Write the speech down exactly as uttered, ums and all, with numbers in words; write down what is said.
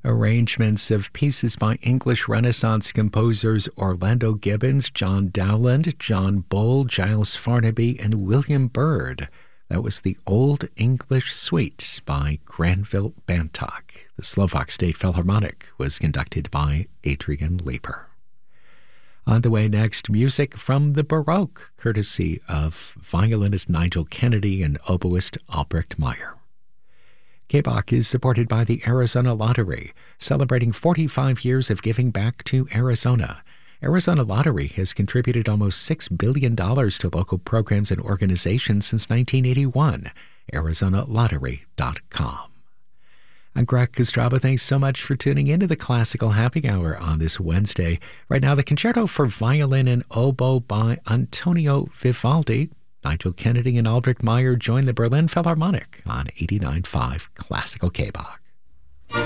Arrangements of pieces by English Renaissance composers Orlando Gibbons, John Dowland, John Bull, Giles Farnaby, and William Byrd. That was the Old English Suite by Granville Bantock. The Slovak State Philharmonic was conducted by Adrian Lieber. On the way next, music from the Baroque, courtesy of violinist Nigel Kennedy and oboist Albrecht Meyer. K B O C is supported by the Arizona Lottery, celebrating forty-five years of giving back to Arizona. Arizona Lottery has contributed almost six billion dollars to local programs and organizations since nineteen eighty-one. Arizona Lottery dot com. I'm Greg Kostraba. Thanks so much for tuning into the Classical Happy Hour on this Wednesday. Right now, the Concerto for Violin and Oboe by Antonio Vivaldi. Nigel Kennedy and Albrecht Meyer join the Berlin Philharmonic on eighty-nine point five Classical K B O C.